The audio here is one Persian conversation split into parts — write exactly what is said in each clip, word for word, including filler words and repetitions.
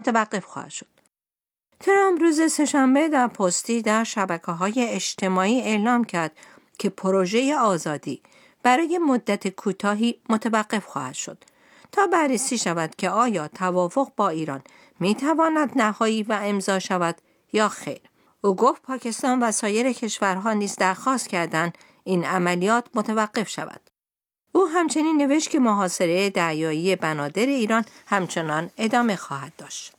متوقف خواهد شد. ترامپ روز سه‌شنبه در پستی در شبکه‌های اجتماعی اعلام کرد که پروژه آزادی برای مدت کوتاهی متوقف خواهد شد تا بررسی شود که آیا توافق با ایران میتواند نهایی و امضا شود یا خیر. او گفت پاکستان و سایر کشورها نیز درخواست کردند این عملیات متوقف شود. او همچنین نوشت که محاصره دریایی بنادر ایران همچنان ادامه خواهد داشت.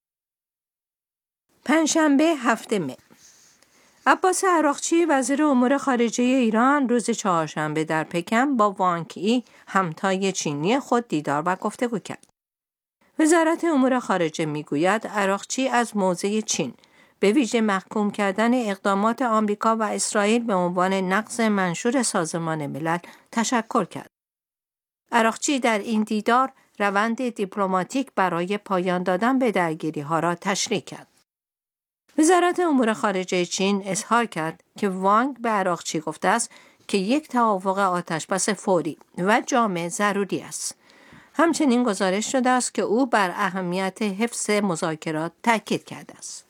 پنجشنبه هفتم مه عباس عراقچی وزیر امور خارجه ایران روز چهارشنبه در پکن با وانگ ای همتای چینی خود دیدار و گفتگو کرد. وزارت امور خارجه میگوید عراقچی از موضع چین به ویژه محکوم کردن اقدامات آمریکا و اسرائیل به عنوان نقض منشور سازمان ملل تشکر کرد. عراقچی در این دیدار روند دیپلماتیک برای پایان دادن به درگیری‌ها را تشریح کرد. وزارت امور خارجه چین اظهار کرد که وانگ به عراقچی گفته است که یک توافق آتشبس فوری و جامع ضروری است. همچنین گزارش شده است که او بر اهمیت حفظ مذاکرات تاکید کرده است.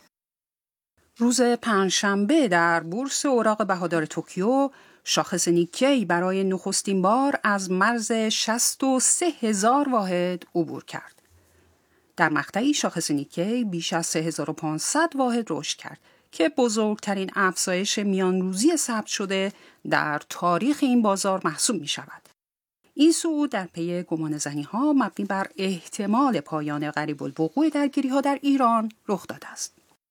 روز پنجشنبه در بورس اوراق بهادار توکیو شاخص نیکی برای نخستین بار از مرز شصت و سه هزار واحد عبور کرد. در مقطعی شاخص نیکی بیش از سه هزار و پانصد واحد رشد کرد که بزرگترین افزایش میان روزی ثبت شده در تاریخ این بازار محسوب می شود. این صعود در پی گمانه‌زنی ها مبنی بر احتمال پایان قریب الوقوع درگیری ها در ایران رخ داده است.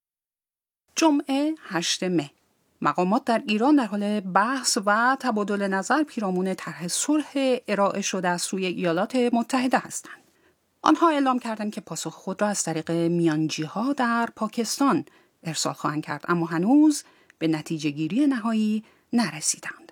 جمعه هشتم مه مقامات در ایران در حال بحث و تبادل نظر پیرامون طرح صلح ارائه شده از سوی ایالات متحده هستند. آنها اعلام کردند که پاسخ خود را از طریق میانجی‌ها در پاکستان ارسال خواهند کرد، اما هنوز به نتیجه گیری نهایی نرسیدند.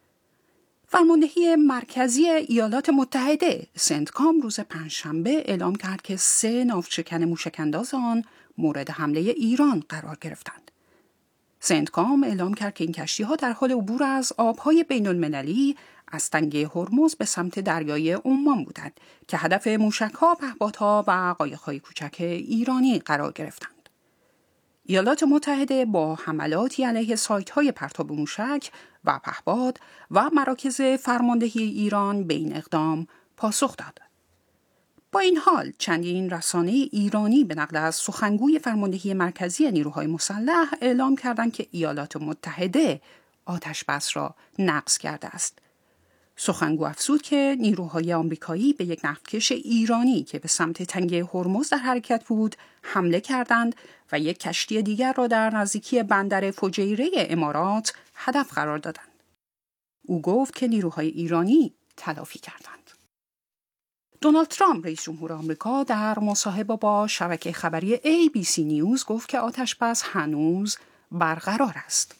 فرماندهی مرکزی ایالات متحده سنتکام روز پنجشنبه اعلام کرد که سه ناوشکن موشک‌انداز آن مورد حمله ایران قرار گرفتند. سنتکام اعلام کرد که این کشتی‌ها در حال عبور از آب‌های بین‌المللی از تنگه هرمز به سمت دریای عمان بودند که هدف موشک‌ها، پهپادها و قایق‌های کوچک ایرانی قرار گرفتند. ایالات متحده با حملاتی علیه سایت‌های پرتاب موشک و پهپاد و مراکز فرماندهی ایران به این اقدام پاسخ داد. با این حال چندین رسانه ایرانی به نقل از سخنگوی فرماندهی مرکزی نیروهای مسلح اعلام کردند که ایالات متحده آتش بس را نقض کرده است. سخنگو افزود که نیروهای آمریکایی به یک نفتکش ایرانی که به سمت تنگه هرمز در حرکت بود حمله کردند و یک کشتی دیگر را در نزدیکی بندر فجیره امارات هدف قرار دادند. او گفت که نیروهای ایرانی تلافی کردند. دونالد ترامپ رئیس جمهور آمریکا در مصاحبه با شبکه خبری ای بی سی نیوز گفت که آتش بس هنوز برقرار است.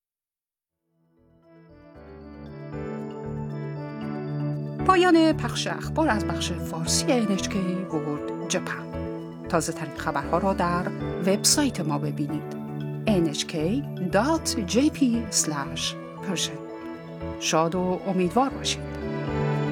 پایان پخش اخبار از بخش فارسی ان اچ کی ورلد جپن. تازه ترین خبرها را در وبسایت ما ببینید ان اچ کی دات جی پی اسلش پرشن. شاد و امیدوار باشید.